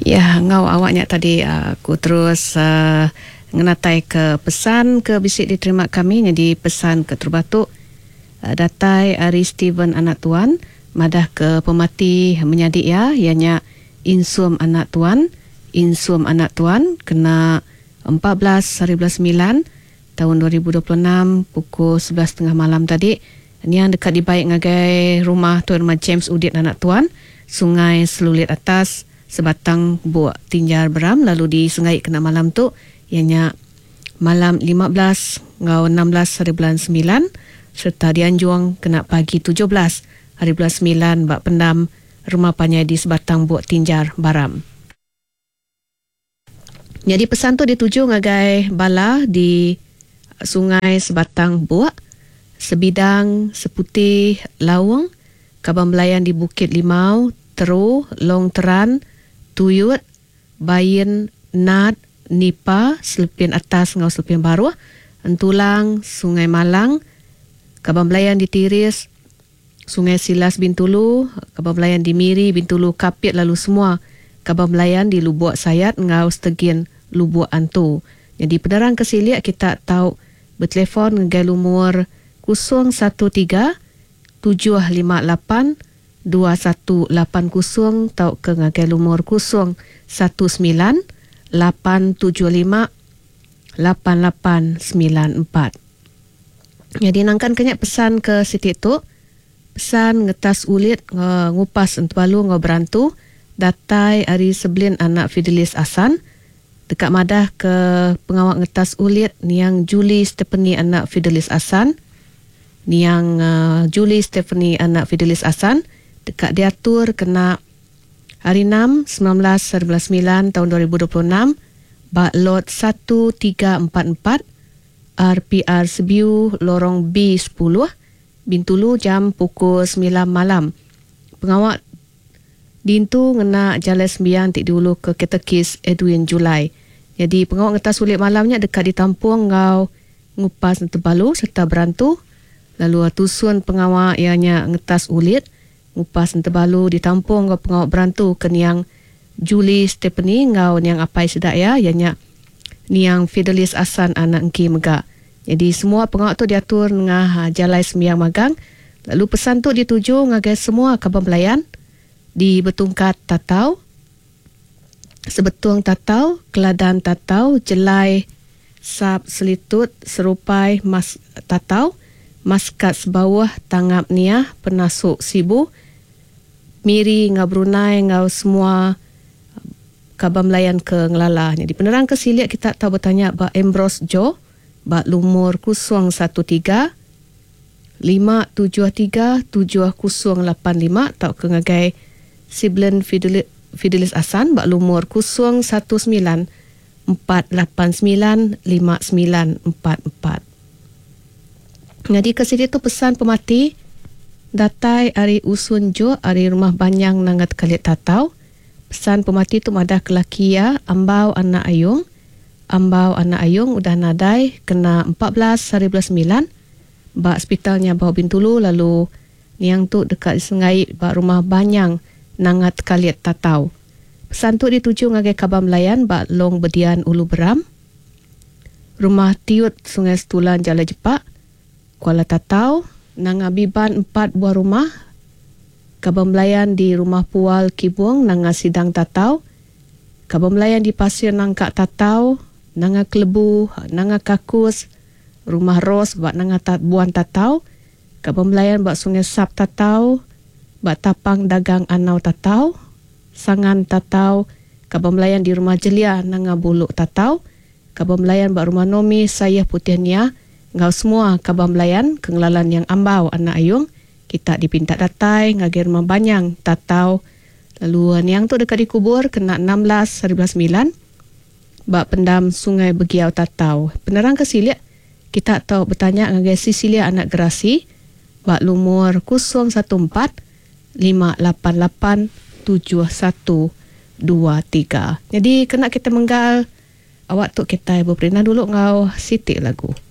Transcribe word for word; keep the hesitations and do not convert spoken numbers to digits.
Ya, ngau awaknya tadi uh, aku terus uh, ngenatai ke pesan ke bisik diterima kami, jadi pesan ke terbatuk uh, datai Ari Steven anak tuan madah ke pemati menyadik ya, ianya insum anak tuan, insum anak tuan kena empat belas hari bulan sembilan tahun dua ribu dua puluh enam pukul sebelas tiga puluh malam tadi. Ini yang dekat di baik ngagai rumah Tuan Rumah James Udit anak tuan, Sungai Selulit Atas, sebatang buak tinjar beram, lalu di Sungai kena malam tu ianya malam lima belas ngau enam belas hari bulan sembilan, serta di Anjuang kena pagi tujuh belas hari bulan sembilan bak pendam rumah panyai di sebatang buak tinjar baram. Jadi pesan tu dituju ngagai bala di Sungai Sebatang Buak, Sebidang, Seputih, Lawang, Kabang Belayan di Bukit Limau, Teru, Long Teran, Tuyut, Bayin, Nad, Nipa, Selepin Atas ngau Selepin Baru, Entulang, Sungai Malang, Kabang Belayan di Tiris, Sungai Silas Bintulu, Kabang Belayan di Miri, Bintulu Kapit, lalu semua Kabang Belayan di Lubuak Sayat ngau Stegin Lubuak Antu. Jadi penerang kesiliak kita tahu bertelefon ngegai lumur kosong satu tiga tujuh lima lapan dua satu lapan kosong tau ke ngagai lumur kosong satu sembilan lapan tujuh lima lapan lapan sembilan empat. Jadi nangkan kenyak pesan ke Siti tu, pesan ngetas ulit ngupas entualu ngau berantu datai Ari Seblin anak Fidelis Asan, dekat madah ke pengawak ngetas ulit niang Julie Stephanie anak Fidelis Asan, niang uh, Julie Stephanie anak Fidelis Asan, dekat diatur kena hari enam sembilan belas hari bulan sembilan tahun dua ribu dua puluh enam bak lot satu tiga empat empat R P R Sebiu lorong B sepuluh Bintulu jam pukul sembilan malam. Pengawak dintu ngena jalan sembiang tik diulu ke Ketekis Edwin Julai. Jadi pengawak ngetas ulit malamnya dekat di Tampuang ngau ngupas Tebalu serta berantu. Lalu tusun pengawak ianya ngetas ulit ngupas Tebalu di Tampuang ngau pengawak berantu ke niang Julie Stephanie ngau niang apai sedak ya, ianya niang Fidelis Asan anak engki megak. Jadi semua pengawak tu diatur ngah jalan sembiang magang. Lalu pesan tu dituju ngagai semua Kabang Belayan di Betungkat Tatau, Sebetung Tatau, Keladan Tatau, Jelai Sab Selitut, Serupai Mas Tatau, Maskat Sebawah, Tangap Niah, Penasuk Sibu, Miri ngau Brunei ngau semua Kabang Melayan ke Ngelala. Jadi penerang kesiliak kita tahu bertanya Bak Ambrose Jo, Bak lumur kosong satu tiga lima tujuh tiga tujuh kosong lapan lima tau ke ngagai Siblen Fidelis, Fidelis Asan bak lumur kosong satu sembilan empat lapan sembilan lima sembilan empat empat. Jadi ke sini tu pesan pemati datai Ari Usun Jo Ari Rumah Banyang Nangat Kalit Tatau. Pesan pemati tu madah kelaki ya, ambau anak ayung, ambau anak ayung udah nadai kena empat belas hari bulan sembilan bak hospitalnya Bau Bintulu, lalu niang tu dekat Sungai bak Rumah Banyang Nangat Kalit Tatau. Pesan tu dituju ngagai Kabang Melayan bak Long Bedian Ulu Beram, Rumah Tiut Sungai Setulan Jala Jepak, Kuala Tatau, Nanga Biban empat buah rumah, Kabang Melayan di Rumah Pual Kibuang Nanga Sidang Tatau, Kabang Melayan di Pasir Nangkak Tatau, Nanga Kelebu, Nanga Kakus, Rumah Ros bak Nanga Tat Buan Tatau, Kabang Melayan bak Sungai Sap Tatau, bak Tapang Dagang Anau Tatau, Sangan Tatau, Kabang Melayan di Rumah Jelia Nanga Buluk Tatau, Kabang Melayan bak Rumah Nomi Sayah Putih Nia, ngau semua Kabang Melayan kengelalan yang ambau anak ayung kita dipinta datai ngagai Rumah Banyang Tatau. Lalu niang tu dekat dikubur kena enam belas hari bulan sembilan bak pendam Sungai Begiau Tatau. Penerang kesiliak kita tahu bertanya ngagai Sisilia anak Gerasi bak lumur kosong satu empat lima lapan lapan tujuh satu dua tiga. Jadi kena kita menggal awak tu kita berperinah dulu ngau Siti lagu.